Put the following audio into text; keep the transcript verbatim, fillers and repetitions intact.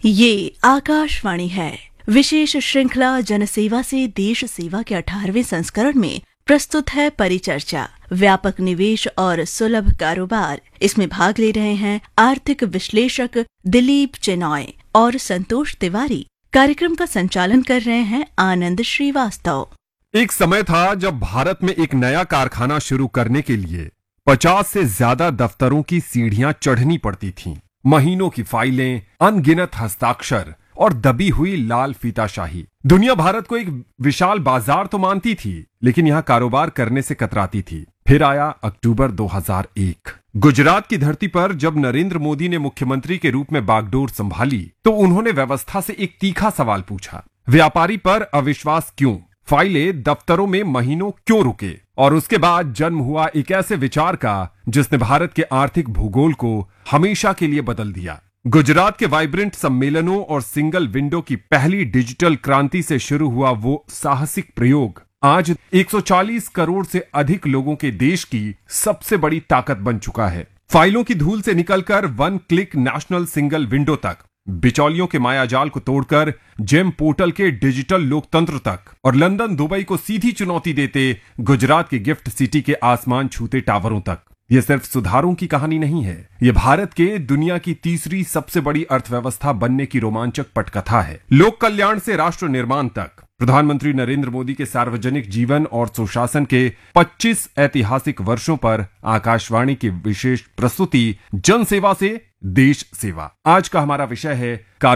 ये आकाशवाणी है। विशेष श्रृंखला जनसेवा से देश सेवा के अठारहवें संस्करण में प्रस्तुत है परिचर्चा, व्यापक निवेश और सुलभ कारोबार। इसमें भाग ले रहे हैं आर्थिक विश्लेषक दिलीप चेनॉय और संतोष तिवारी। कार्यक्रम का संचालन कर रहे हैं आनंद श्रीवास्तव। एक समय था जब भारत में एक नया कारखाना शुरू करने के लिए पचास से ज्यादा दफ्तरों की सीढ़ियां चढ़नी पड़ती थीं। महीनों की फाइलें, अनगिनत हस्ताक्षर और दबी हुई लाल फीताशाही। दुनिया भारत को एक विशाल बाजार तो मानती थी, लेकिन यहां कारोबार करने से कतराती थी। फिर आया अक्टूबर दो हज़ार एक। गुजरात की धरती पर जब नरेंद्र मोदी ने मुख्यमंत्री के रूप में बागडोर संभाली, तो उन्होंने व्यवस्था से एक तीखा सवाल पूछा। व्यापारी पर अविश्वास क्यों? फाइलें दफ्तरों में महीनों क्यों रुके? और उसके बाद जन्म हुआ एक ऐसे विचार का जिसने भारत के आर्थिक भूगोल को हमेशा के लिए बदल दिया। गुजरात के वाइब्रेंट सम्मेलनों और सिंगल विंडो की पहली डिजिटल क्रांति से शुरू हुआ वो साहसिक प्रयोग आज एक सौ चालीस करोड़ से अधिक लोगों के देश की सबसे बड़ी ताकत बन चुका है। फाइलों की धूल से निकलकर one click national single window तक, बिचौलियों के मायाजाल को तोड़कर जेम पोर्टल के डिजिटल लोकतंत्र तक, और लंदन दुबई को सीधी चुनौती देते गुजरात के गिफ्ट सिटी के आसमान छूते टावरों तक। ये सिर्फ सुधारों की कहानी नहीं है, ये भारत के दुनिया की तीसरी सबसे बड़ी अर्थव्यवस्था बनने की रोमांचक पटकथा है। लोक कल्याण से राष्ट्र निर्माण तक प्रधानमंत्री नरेंद्र मोदी के सार्वजनिक जीवन और सुशासन के पच्चीस ऐतिहासिक वर्षों पर आकाशवाणी की विशेष प्रस्तुति जन सेवा से देश सेवा। आज का हमारा विषय है